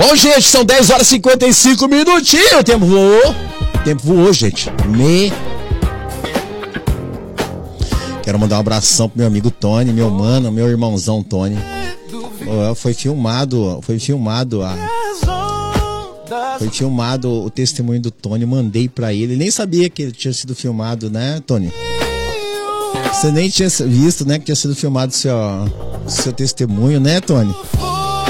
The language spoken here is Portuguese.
Bom, gente, são 10 horas e 55 minutinhos. O tempo voou, gente. Quero mandar um abração pro meu amigo Tony, meu mano, meu irmãozão Tony. Foi filmado o testemunho do Tony, mandei pra ele. Nem sabia que ele tinha sido filmado, né, Tony? Você nem tinha visto, né, que tinha sido filmado seu testemunho, né, Tony?